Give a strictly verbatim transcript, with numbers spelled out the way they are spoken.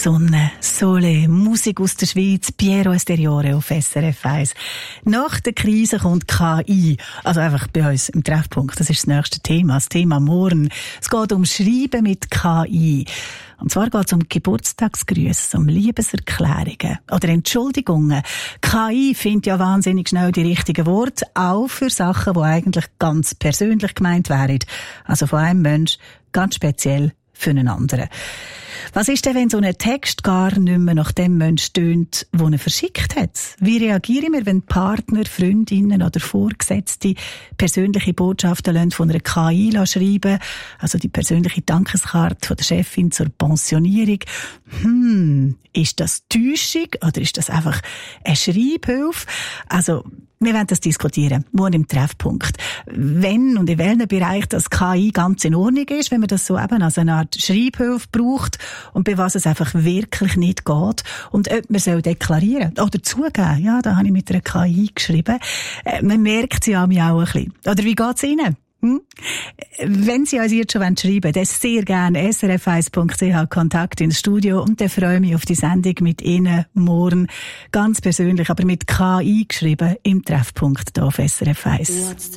Sonne, Sole, Musik aus der Schweiz, Piero Esteriore auf S R F eins. Nach der Krise kommt K I, also einfach bei uns im Treffpunkt. Das ist das nächste Thema, das Thema morgen. Es geht um Schreiben mit K I. Und zwar geht es um Geburtstagsgrüße, um Liebeserklärungen oder Entschuldigungen. K I findet ja wahnsinnig schnell die richtigen Worte, auch für Sachen, die eigentlich ganz persönlich gemeint wären. Also von einem Mensch ganz speziell für einen anderen. Was ist denn, wenn so ein Text gar nicht mehr nach dem Menschen tönt, den er verschickt hat? Wie reagieren wir, wenn Partner, Freundinnen oder Vorgesetzte persönliche Botschaften von einer K I schreiben, also die persönliche Dankeskarte von der Chefin zur Pensionierung? Hm, ist das Täuschung oder ist das einfach eine Schreibhilfe? Also, wir werden das diskutieren, morgen im Treffpunkt. Wenn und in welchem Bereich das K I ganz in Ordnung ist, wenn man das so eben als eine Art Schreibhilfe braucht und bei was es einfach wirklich nicht geht und ob man soll deklarieren oder zugeben, ja, da habe ich mit einer K I geschrieben. Äh, man merkt sie an mir auch ein bisschen. Oder wie geht's Ihnen? Hm? Wenn Sie uns jetzt schon schreiben wollen, dann sehr gerne s r f eins punkt c h Kontakt ins Studio und dann freue ich mich auf die Sendung mit Ihnen morgen. Ganz persönlich, aber mit K I geschrieben im Treffpunkt hier auf S R F eins.